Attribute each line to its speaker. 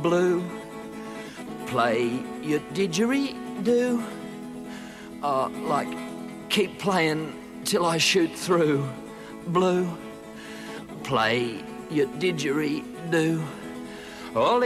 Speaker 1: Blue. Play your didgeridoo. Like, keep playing till I shoot through. Blue. Play your didgeridoo. All